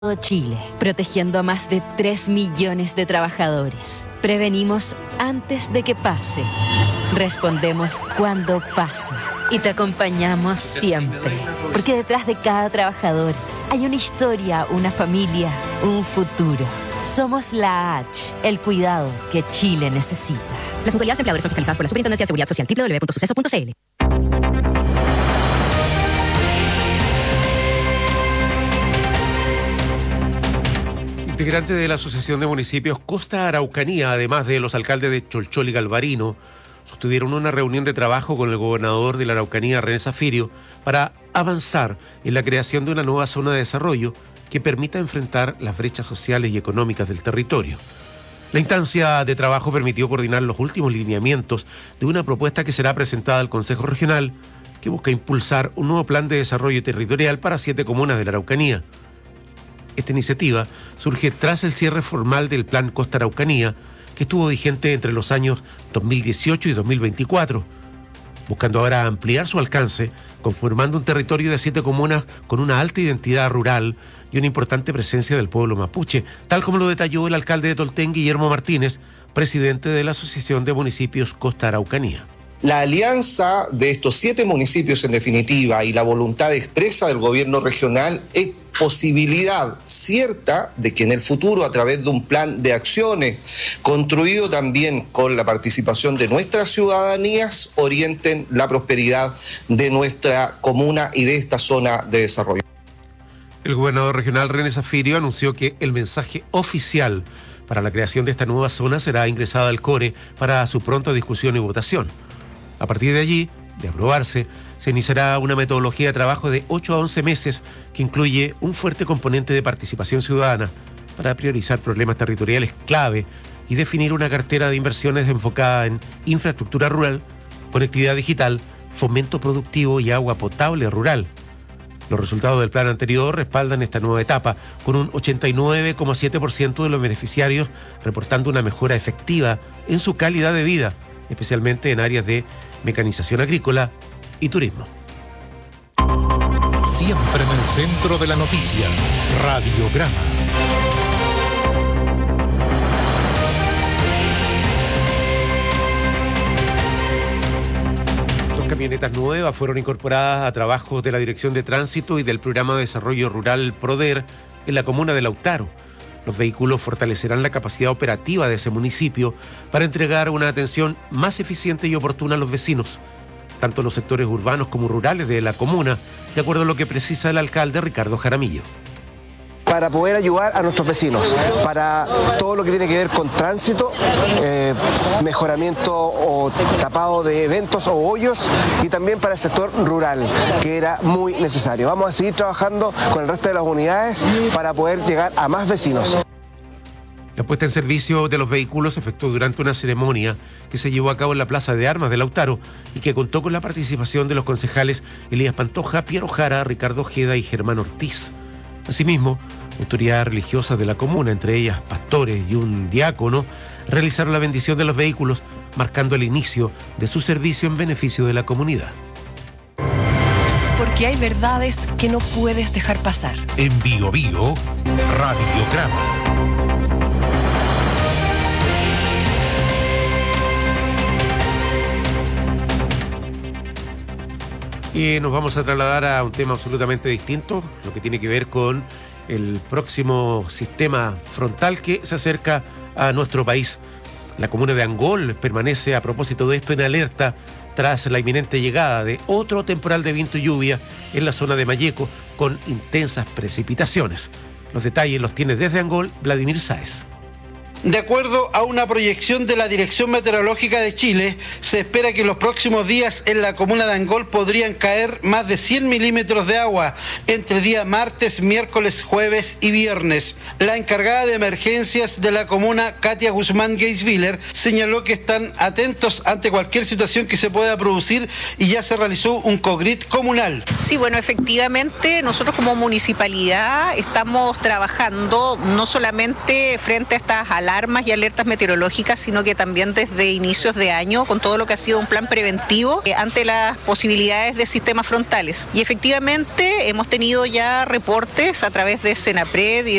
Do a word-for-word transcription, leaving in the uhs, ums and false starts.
Todo Chile, protegiendo a más de tres millones de trabajadores. Prevenimos antes de que pase. Respondemos cuando pase. Y te acompañamos siempre. Porque detrás de cada trabajador hay una historia, una familia, un futuro. Somos la H, el cuidado que Chile necesita. Las mutualidades de empleadores son fiscalizadas por la Superintendencia de Seguridad Social. doble u doble u doble u punto suceso punto c l. Integrantes de la Asociación de Municipios Costa Araucanía, además de los alcaldes de Cholchol y Galvarino, sostuvieron una reunión de trabajo con el gobernador de la Araucanía, René Zafirio, para avanzar en la creación de una nueva zona de desarrollo que permita enfrentar las brechas sociales y económicas del territorio. La instancia de trabajo permitió coordinar los últimos lineamientos de una propuesta que será presentada al Consejo Regional, que busca impulsar un nuevo plan de desarrollo territorial para siete comunas de la Araucanía. Esta iniciativa surge tras el cierre formal del Plan Costa Araucanía, que estuvo vigente entre los años dos mil dieciocho y dos mil veinticuatro, buscando ahora ampliar su alcance, conformando un territorio de siete comunas con una alta identidad rural y una importante presencia del pueblo mapuche, tal como lo detalló el alcalde de Tolten, Guillermo Martínez, presidente de la Asociación de Municipios Costa Araucanía. La alianza de estos siete municipios, en definitiva, y la voluntad expresa del gobierno regional es posibilidad cierta de que en el futuro, a través de un plan de acciones construido también con la participación de nuestras ciudadanías, orienten la prosperidad de nuestra comuna y de esta zona de desarrollo. El gobernador regional René Zafirio anunció que el mensaje oficial para la creación de esta nueva zona será ingresado al CORE para su pronta discusión y votación. A partir de allí, de aprobarse, se iniciará una metodología de trabajo de ocho a once meses que incluye un fuerte componente de participación ciudadana para priorizar problemas territoriales clave y definir una cartera de inversiones enfocada en infraestructura rural, conectividad digital, fomento productivo y agua potable rural. Los resultados del plan anterior respaldan esta nueva etapa, con un ochenta y nueve coma siete por ciento de los beneficiarios reportando una mejora efectiva en su calidad de vida, especialmente en áreas de mecanización agrícola y turismo. Siempre en el centro de la noticia, Radiograma. Dos camionetas nuevas fueron incorporadas a trabajos de la Dirección de Tránsito y del Programa de Desarrollo Rural PRODER en la comuna de Lautaro. Los vehículos fortalecerán la capacidad operativa de ese municipio para entregar una atención más eficiente y oportuna a los vecinos, tanto en los sectores urbanos como rurales de la comuna, de acuerdo a lo que precisa el alcalde Ricardo Jaramillo. Para poder ayudar a nuestros vecinos, para todo lo que tiene que ver con tránsito, eh, mejoramiento o tapado de eventos o hoyos, y también para el sector rural, que era muy necesario. Vamos a seguir trabajando con el resto de las unidades para poder llegar a más vecinos. La puesta en servicio de los vehículos se efectuó durante una ceremonia que se llevó a cabo en la Plaza de Armas de Lautaro y que contó con la participación de los concejales Elías Pantoja, Piero Jara, Ricardo Ojeda y Germán Ortiz. Asimismo, autoridades religiosas de la comuna, entre ellas pastores y un diácono, realizaron la bendición de los vehículos, marcando el inicio de su servicio en beneficio de la comunidad. Porque hay verdades que no puedes dejar pasar. En Bio Bio, Radiograma. Y nos vamos a trasladar a un tema absolutamente distinto, lo que tiene que ver con el próximo sistema frontal que se acerca a nuestro país. La comuna de Angol permanece, a propósito de esto, en alerta tras la inminente llegada de otro temporal de viento y lluvia en la zona de Malleco con intensas precipitaciones. Los detalles los tiene desde Angol Vladimir Sáez. De acuerdo a una proyección de la Dirección Meteorológica de Chile, se espera que en los próximos días en la comuna de Angol podrían caer más de cien milímetros de agua entre día martes, miércoles, jueves y viernes. La encargada de emergencias de la comuna, Katia Guzmán Geisviller, señaló que están atentos ante cualquier situación que se pueda producir y ya se realizó un COGRIT comunal. Sí, bueno, efectivamente, nosotros como municipalidad estamos trabajando no solamente frente a estas alarmas alarmas y alertas meteorológicas, sino que también desde inicios de año con todo lo que ha sido un plan preventivo eh, ante las posibilidades de sistemas frontales. Y efectivamente hemos tenido ya reportes a través de Senapred y